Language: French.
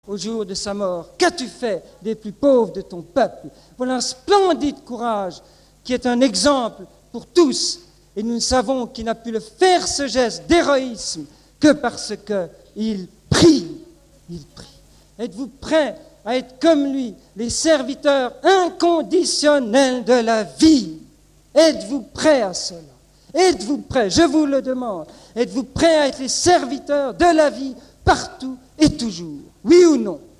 au jour de sa mort. Qu'as-tu fait des plus pauvres de ton peuple? Voilà un splendide courage qui est un exemple pour tous. Et nous savons qu'il n'a pu le faire, ce geste d'héroïsme, que parce qu'il prie. Il prie. Êtes-vous prêts à être comme lui, les serviteurs inconditionnels de la vie? Êtes-vous prêts à cela? Êtes-vous prêts? Je vous le demande. Êtes-vous prêts à être les serviteurs de la vie partout et toujours? Oui ou non?